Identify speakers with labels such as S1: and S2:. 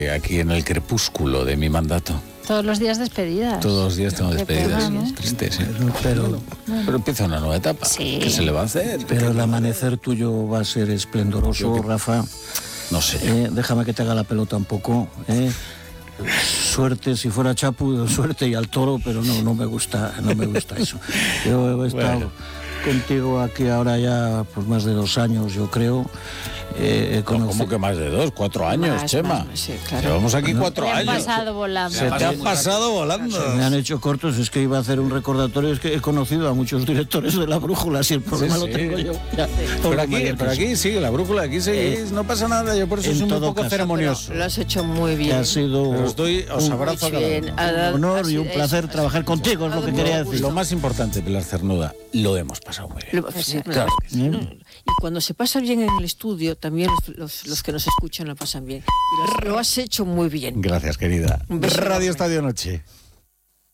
S1: Aquí en el crepúsculo de mi mandato.
S2: Todos los días despedidas.
S1: Todos los días tengo despedidas.
S2: Pena, ¿no?
S1: Es triste, sí.
S3: Pero
S1: empieza una nueva etapa.
S2: Sí.
S1: ¿Qué se le va a hacer?
S3: Pero el amanecer tuyo va a ser esplendoroso, Rafa.
S1: No sé.
S3: Déjame que te haga la pelota un poco. Suerte, si fuera Chapu, suerte y al toro, pero no me gusta eso. Yo he estado contigo aquí ahora ya por más de 2 años, yo creo.
S1: ¿Cómo que más de 2? 4 años, Chema.
S2: Sí, claro.
S1: Llevamos aquí 4
S2: Me han
S1: años.
S2: pasado volando.
S1: Se te ha pasado volando.
S3: Se me han hecho cortos, es que iba a hacer un recordatorio, es que he conocido a muchos directores de La Brújula, si el problema lo tengo yo. Ya,
S1: Por aquí sigue, La Brújula, aquí seguís, no pasa nada, yo por eso soy un poco ceremonioso.
S4: Lo has hecho muy bien.
S3: Ha sido
S1: os abrazo a cada uno.
S3: un honor y un placer trabajar contigo, es lo que quería decir.
S1: Lo más importante, Pilar Cernuda, lo hemos pasado muy bien.
S4: Sí,
S1: Claro.
S4: Y cuando se pasa bien en el estudio, también los que nos escuchan lo pasan bien. Y lo has hecho muy bien.
S1: Gracias, querida.
S4: Un beso
S1: Radio
S4: enorme.
S1: Estadio Noche.